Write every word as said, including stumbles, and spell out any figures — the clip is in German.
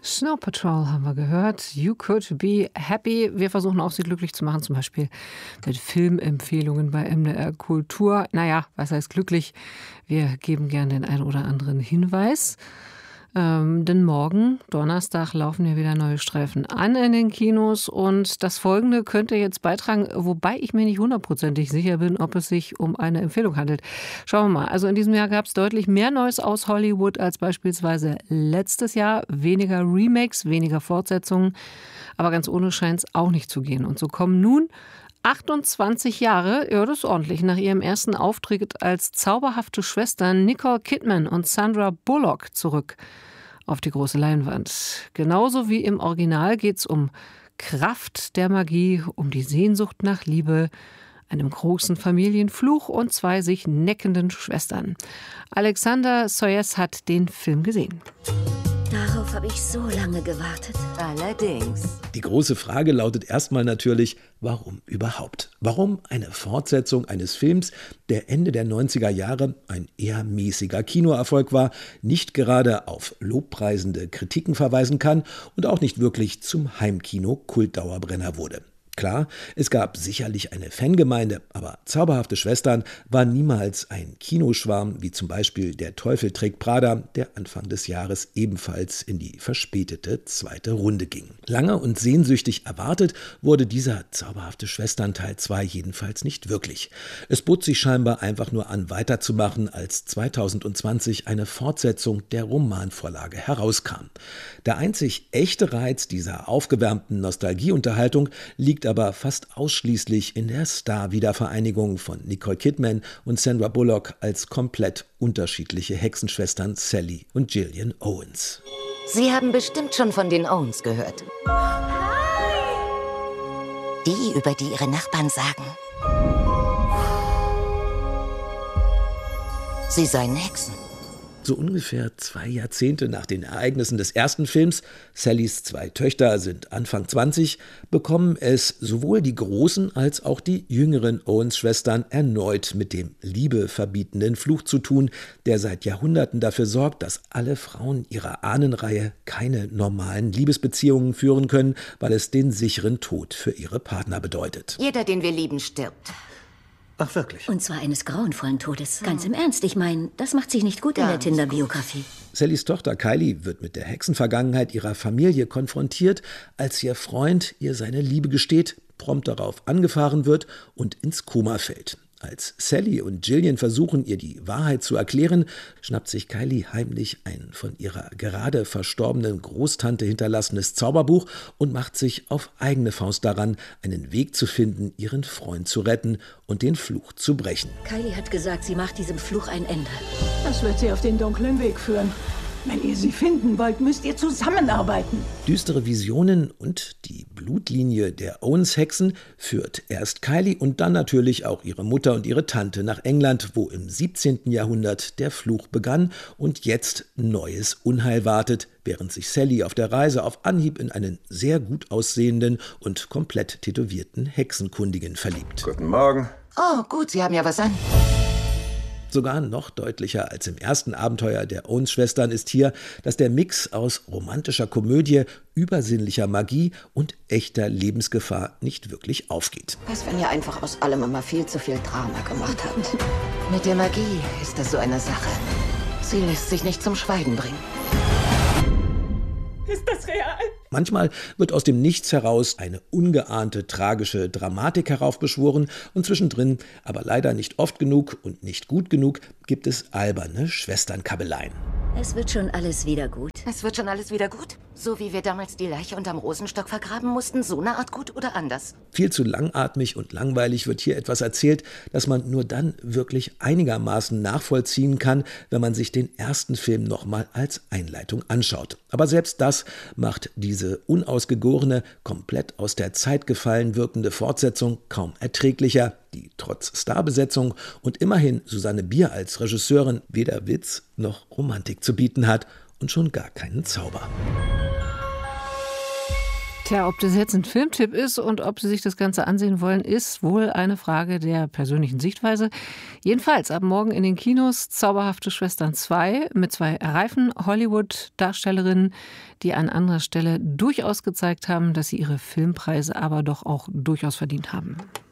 Snow Patrol haben wir gehört. You could be happy. Wir versuchen auch, Sie glücklich zu machen, zum Beispiel mit Filmempfehlungen bei M D R Kultur. Naja, was heißt glücklich? Wir geben gern den einen oder anderen Hinweis. Ähm, denn morgen, Donnerstag, laufen ja wieder neue Streifen an in den Kinos. Und das Folgende könnte jetzt beitragen, wobei ich mir nicht hundertprozentig sicher bin, ob es sich um eine Empfehlung handelt. Schauen wir mal. Also in diesem Jahr gab es deutlich mehr Neues aus Hollywood als beispielsweise letztes Jahr. Weniger Remakes, weniger Fortsetzungen. Aber ganz ohne scheint es auch nicht zu gehen. Und so kommen nun achtundzwanzig Jahre, ja, das ist ordentlich, nach ihrem ersten Auftritt als zauberhafte Schwestern Nicole Kidman und Sandra Bullock zurück auf die große Leinwand. Genauso wie im Original geht es um Kraft der Magie, um die Sehnsucht nach Liebe, einem großen Familienfluch und zwei sich neckenden Schwestern. Alexander Soyes hat den Film gesehen. Darauf habe ich so lange gewartet. Allerdings. Die große Frage lautet erstmal natürlich, warum überhaupt? Warum eine Fortsetzung eines Films, der Ende der neunziger Jahre ein eher mäßiger Kinoerfolg war, nicht gerade auf lobpreisende Kritiken verweisen kann und auch nicht wirklich zum Heimkino-Kultdauerbrenner wurde? Klar, es gab sicherlich eine Fangemeinde, aber Zauberhafte Schwestern war niemals ein Kinoschwarm, wie zum Beispiel Der Teufel trägt Prada, der Anfang des Jahres ebenfalls in die verspätete zweite Runde ging. Lange und sehnsüchtig erwartet wurde dieser Zauberhafte Schwestern Teil zwei jedenfalls nicht wirklich. Es bot sich scheinbar einfach nur an, weiterzumachen, als zweitausendzwanzig eine Fortsetzung der Romanvorlage herauskam. Der einzig echte Reiz dieser aufgewärmten Nostalgieunterhaltung liegt aber fast ausschließlich in der Star-Wiedervereinigung von Nicole Kidman und Sandra Bullock als komplett unterschiedliche Hexenschwestern Sally und Gillian Owens. Sie haben bestimmt schon von den Owens gehört. Die, über die ihre Nachbarn sagen, sie seien Hexen. So ungefähr zwei Jahrzehnte nach den Ereignissen des ersten Films, Sallys zwei Töchter sind Anfang zwanzig, bekommen es sowohl die großen als auch die jüngeren Owens-Schwestern erneut mit dem liebeverbietenden Fluch zu tun, der seit Jahrhunderten dafür sorgt, dass alle Frauen ihrer Ahnenreihe keine normalen Liebesbeziehungen führen können, weil es den sicheren Tod für ihre Partner bedeutet. Jeder, den wir lieben, stirbt. Ach, wirklich? Und zwar eines grauenvollen Todes. Ganz im Ernst, ich meine, das macht sich nicht gut Gar in der Tinder-Biografie. Sallys Tochter Kylie wird mit der Hexenvergangenheit ihrer Familie konfrontiert, als ihr Freund ihr seine Liebe gesteht, prompt darauf angefahren wird und ins Koma fällt. Als Sally und Gillian versuchen, ihr die Wahrheit zu erklären, schnappt sich Kylie heimlich ein von ihrer gerade verstorbenen Großtante hinterlassenes Zauberbuch und macht sich auf eigene Faust daran, einen Weg zu finden, ihren Freund zu retten und den Fluch zu brechen. Kylie hat gesagt, sie macht diesem Fluch ein Ende. Das wird sie auf den dunklen Weg führen. Wenn ihr sie finden wollt, müsst ihr zusammenarbeiten. Düstere Visionen und die Blutlinie der Owens-Hexen führt erst Kylie und dann natürlich auch ihre Mutter und ihre Tante nach England, wo im siebzehnten Jahrhundert der Fluch begann und jetzt neues Unheil wartet, während sich Sally auf der Reise auf Anhieb in einen sehr gut aussehenden und komplett tätowierten Hexenkundigen verliebt. Guten Morgen. Oh, gut, Sie haben ja was an. Sogar noch deutlicher als im ersten Abenteuer der Owens-Schwestern ist hier, dass der Mix aus romantischer Komödie, übersinnlicher Magie und echter Lebensgefahr nicht wirklich aufgeht. Was, wenn ihr einfach aus allem immer viel zu viel Drama gemacht habt? Mit der Magie ist das so eine Sache. Sie lässt sich nicht zum Schweigen bringen. Ist das real? Manchmal wird aus dem Nichts heraus eine ungeahnte tragische Dramatik heraufbeschworen und zwischendrin, aber leider nicht oft genug und nicht gut genug, gibt es alberne Schwesternkabbeleien. Es wird schon alles wieder gut. Es wird schon alles wieder gut? So wie wir damals die Leiche unterm Rosenstock vergraben mussten, so eine Art gut oder anders? Viel zu langatmig und langweilig wird hier etwas erzählt, das man nur dann wirklich einigermaßen nachvollziehen kann, wenn man sich den ersten Film nochmal als Einleitung anschaut. Aber selbst das macht diese unausgegorene, komplett aus der Zeit gefallen wirkende Fortsetzung kaum erträglicher, die trotz Starbesetzung und immerhin Susanne Bier als Regisseurin weder Witz noch Romantik zu bieten hat und schon gar keinen Zauber. Tja, ob das jetzt ein Filmtipp ist und ob Sie sich das Ganze ansehen wollen, ist wohl eine Frage der persönlichen Sichtweise. Jedenfalls ab morgen in den Kinos Zauberhafte Schwestern zwei mit zwei reifen Hollywood-Darstellerinnen, die an anderer Stelle durchaus gezeigt haben, dass sie ihre Filmpreise aber doch auch durchaus verdient haben.